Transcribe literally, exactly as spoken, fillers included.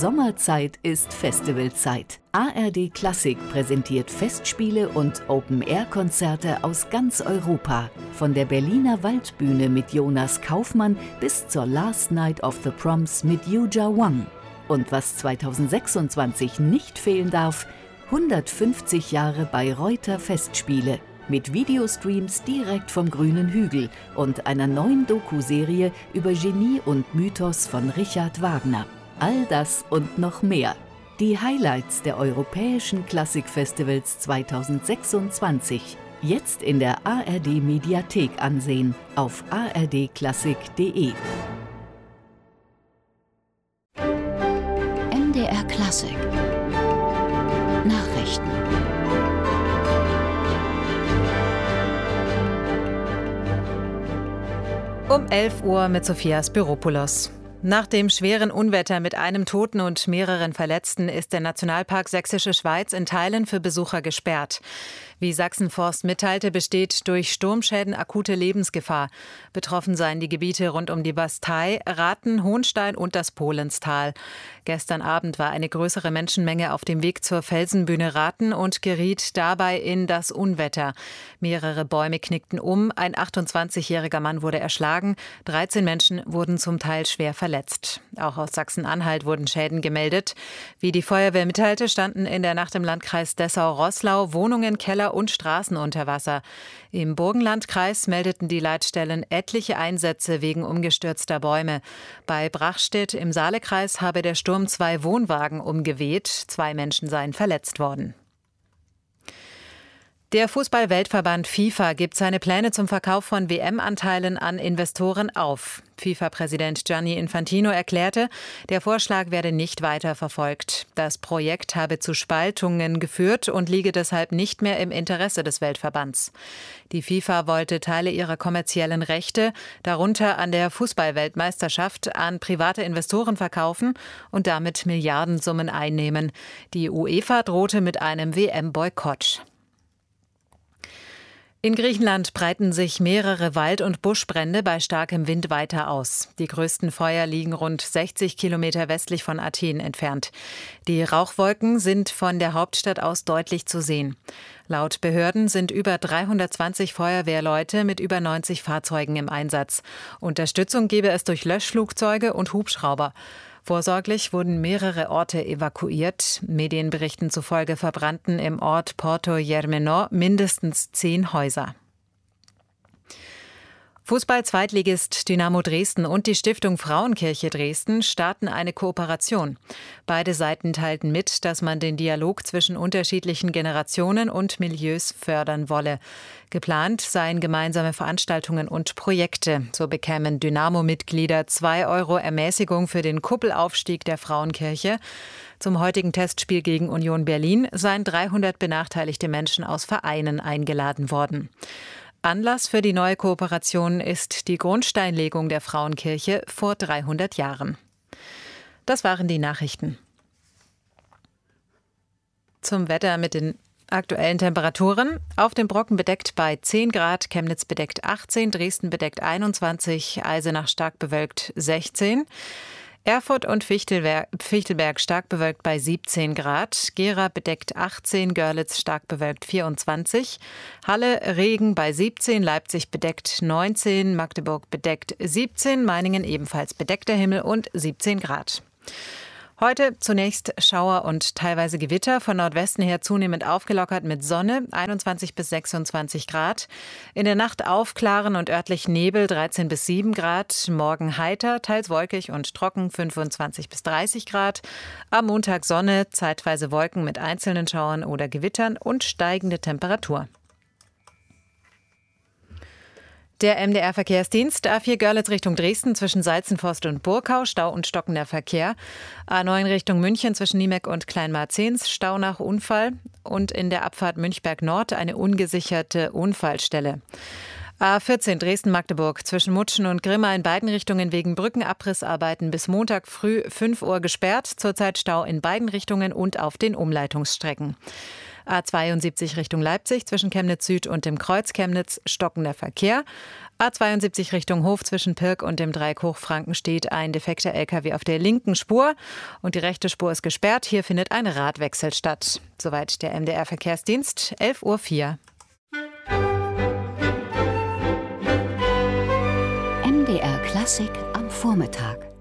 Sommerzeit ist Festivalzeit. A R D Klassik präsentiert Festspiele und Open-Air-Konzerte aus ganz Europa. Von der Berliner Waldbühne mit Jonas Kaufmann bis zur Last Night of the Proms mit Yuja Wang. Und was zweitausendsechsundzwanzig nicht fehlen darf, hundertfünfzig Jahre Bayreuther Festspiele. Mit Videostreams direkt vom grünen Hügel und einer neuen Doku-Serie über Genie und Mythos von Richard Wagner. All das und noch mehr. Die Highlights der Europäischen Klassikfestivals zweitausendsechsundzwanzig. Jetzt in der A R D Mediathek ansehen auf a r d klassik punkt d e. M D R Klassik Nachrichten. Um elf Uhr mit Sophia Spiropoulos. Nach dem schweren Unwetter mit einem Toten und mehreren Verletzten ist der Nationalpark Sächsische Schweiz in Teilen für Besucher gesperrt. Wie Sachsenforst mitteilte, besteht durch Sturmschäden akute Lebensgefahr. Betroffen seien die Gebiete rund um die Bastei, Rathen, Hohnstein und das Polenstal. Gestern Abend war eine größere Menschenmenge auf dem Weg zur Felsenbühne Rathen und geriet dabei in das Unwetter. Mehrere Bäume knickten um, ein achtundzwanzigjähriger Mann wurde erschlagen, dreizehn Menschen wurden zum Teil schwer verletzt. Auch aus Sachsen-Anhalt wurden Schäden gemeldet. Wie die Feuerwehr mitteilte, standen in der Nacht im Landkreis Dessau-Roßlau Wohnungen, Keller und Straßen unter Wasser. Im Burgenlandkreis meldeten die Leitstellen etliche Einsätze wegen umgestürzter Bäume. Bei Brachstedt im Saalekreis habe der Sturm zwei Wohnwagen umgeweht. Zwei Menschen seien verletzt worden. Der Fußball-Weltverband FIFA gibt seine Pläne zum Verkauf von W M-Anteilen an Investoren auf. FIFA-Präsident Gianni Infantino erklärte, der Vorschlag werde nicht weiter verfolgt. Das Projekt habe zu Spaltungen geführt und liege deshalb nicht mehr im Interesse des Weltverbands. Die FIFA wollte Teile ihrer kommerziellen Rechte, darunter an der Fußball-Weltmeisterschaft, an private Investoren verkaufen und damit Milliardensummen einnehmen. Die UEFA drohte mit einem W M-Boykott. In Griechenland breiten sich mehrere Wald- und Buschbrände bei starkem Wind weiter aus. Die größten Feuer liegen rund sechzig Kilometer westlich von Athen entfernt. Die Rauchwolken sind von der Hauptstadt aus deutlich zu sehen. Laut Behörden sind über dreihundertzwanzig Feuerwehrleute mit über neunzig Fahrzeugen im Einsatz. Unterstützung gebe es durch Löschflugzeuge und Hubschrauber. Vorsorglich wurden mehrere Orte evakuiert. Medienberichten zufolge verbrannten im Ort Porto Germeno mindestens zehn Häuser. Fußball-Zweitligist Dynamo Dresden und die Stiftung Frauenkirche Dresden starten eine Kooperation. Beide Seiten teilten mit, dass man den Dialog zwischen unterschiedlichen Generationen und Milieus fördern wolle. Geplant seien gemeinsame Veranstaltungen und Projekte. So bekämen Dynamo-Mitglieder zwei Euro Ermäßigung für den Kuppelaufstieg der Frauenkirche. Zum heutigen Testspiel gegen Union Berlin seien dreihundert benachteiligte Menschen aus Vereinen eingeladen worden. Anlass für die neue Kooperation ist die Grundsteinlegung der Frauenkirche vor dreihundert Jahren. Das waren die Nachrichten. Zum Wetter mit den aktuellen Temperaturen. Auf dem Brocken bedeckt bei zehn Grad, Chemnitz bedeckt achtzehn, Dresden bedeckt einundzwanzig, Eisenach stark bewölkt sechzehn. Erfurt und Fichtelberg, Fichtelberg stark bewölkt bei siebzehn Grad, Gera bedeckt achtzehn, Görlitz stark bewölkt vierundzwanzig, Halle Regen bei siebzehn, Leipzig bedeckt neunzehn, Magdeburg bedeckt siebzehn, Meiningen ebenfalls bedeckter Himmel und siebzehn Grad. Heute zunächst Schauer und teilweise Gewitter, von Nordwesten her zunehmend aufgelockert mit Sonne, einundzwanzig bis sechsundzwanzig Grad. In der Nacht aufklaren und örtlich Nebel, dreizehn bis sieben Grad. Morgen heiter, teils wolkig und trocken, fünfundzwanzig bis dreißig Grad. Am Montag Sonne, zeitweise Wolken mit einzelnen Schauern oder Gewittern und steigende Temperatur. Der M D R-Verkehrsdienst A vier Görlitz Richtung Dresden zwischen Salzenforst und Burkau, Stau und stockender Verkehr. A neun Richtung München zwischen Niemeck und Kleinmarzens, Stau nach Unfall. Und in der Abfahrt Münchberg Nord eine ungesicherte Unfallstelle. A vierzehn Dresden-Magdeburg zwischen Mutschen und Grimma in beiden Richtungen wegen Brückenabrissarbeiten bis Montag früh fünf Uhr gesperrt. Zurzeit Stau in beiden Richtungen und auf den Umleitungsstrecken. A zweiundsiebzig Richtung Leipzig zwischen Chemnitz Süd und dem Kreuz Chemnitz stockender Verkehr. A zweiundsiebzig Richtung Hof zwischen Pirk und dem Dreieck Hochfranken steht ein defekter L K W auf der linken Spur und die rechte Spur ist gesperrt. Hier findet ein Radwechsel statt. Soweit der M D R-Verkehrsdienst, elf Uhr vier. M D R Klassik am Vormittag.